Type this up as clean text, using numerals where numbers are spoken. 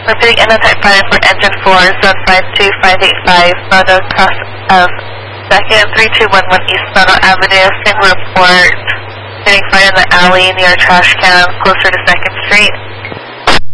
Repeating another fire for engine 4, zone 52585, Mono cross of 2nd, 3211 East Mono Avenue, single report. Getting fire in the alley near a trash can, closer to 2nd Street.